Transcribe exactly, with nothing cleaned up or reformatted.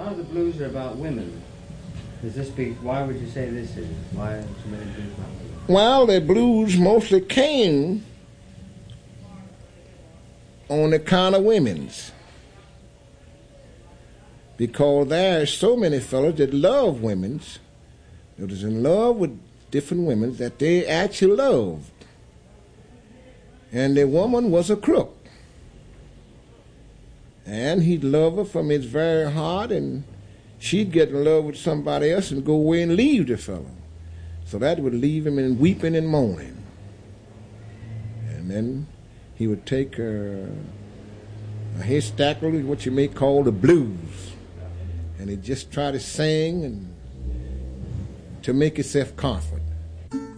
lot of the blues are about women. Does this be? Why would you say this is? Why are so many blues about women? Well, the blues mostly came on account of women's. Because there are so many fellows that love women's, that was in love with different women that they actually loved. And the woman was a crook. And he'd love her from his very heart, and she'd get in love with somebody else and go away and leave the fellow. So that would leave him in weeping and moaning. And then he would take uh, a haystack, what you may call the blues, and he'd just try to sing and to make himself comfort.